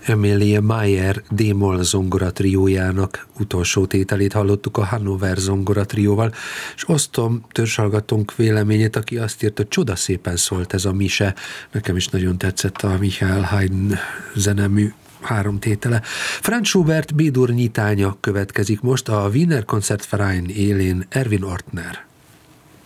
Emilie Mayer D-moll zongoratriójának utolsó tételét hallottuk a Hannover zongoratrióval, és osztom törzshallgatónk véleményét, aki azt írt, hogy csodaszépen szólt ez a mise. Nekem is nagyon tetszett a Michael Haydn zenemű 3 tétele. Franz Schubert B-dur nyitánya következik most, a Wiener Konzertverein élén Erwin Ortner.